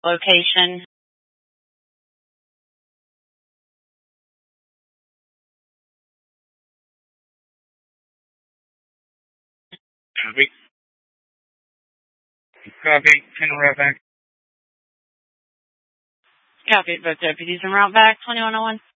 location. Copy. Copy. 10 route back. Copy. Both deputies en route back. 2101.